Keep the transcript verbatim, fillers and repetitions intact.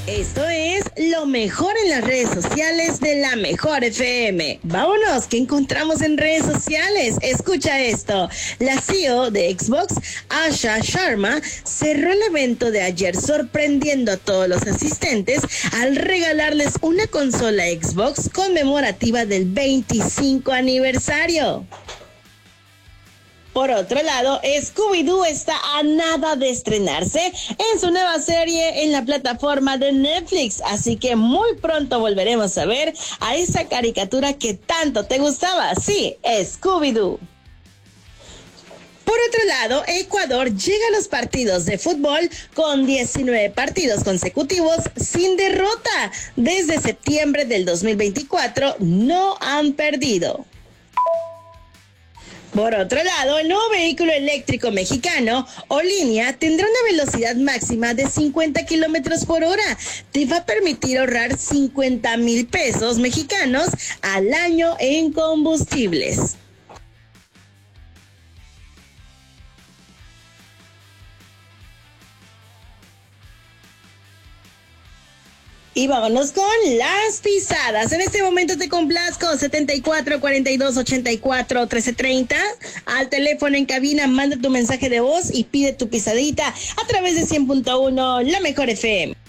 Esto es lo mejor en las redes sociales de la Mejor F M. Vámonos, ¿qué encontramos en redes sociales? Escucha esto. La C E O de Xbox, Asha Sharma, cerró el evento de ayer sorprendiendo a todos los asistentes al regalarles una consola Xbox conmemorativa del veinticinco aniversario. Por otro lado, Scooby-Doo está a nada de estrenarse en su nueva serie en la plataforma de Netflix, así que muy pronto volveremos a ver a esa caricatura que tanto te gustaba, sí, Scooby-Doo. Por otro lado, Ecuador llega a los partidos de fútbol con diecinueve partidos consecutivos sin derrota. Desde septiembre del dos mil veinticuatro no han perdido. Por otro lado, el nuevo vehículo eléctrico mexicano, Olinia, tendrá una velocidad máxima de cincuenta kilómetros por hora. Te va a permitir ahorrar cincuenta mil pesos mexicanos al año en combustibles. Y vámonos con las pisadas. En este momento te complazco setenta y cuatro, cuarenta y dos, ochenta y cuatro, trece treinta. Al teléfono en cabina, manda tu mensaje de voz y pide tu pisadita a través de cien punto uno, La Mejor F M.